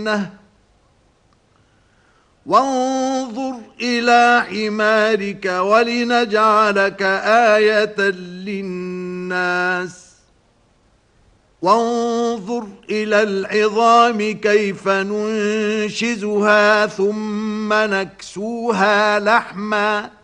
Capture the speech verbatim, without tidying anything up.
جنة وانظر إلى حمارك ولنجعلك آية للناس وانظر إلى العظام كيف ننشزها ثم نكسوها لحما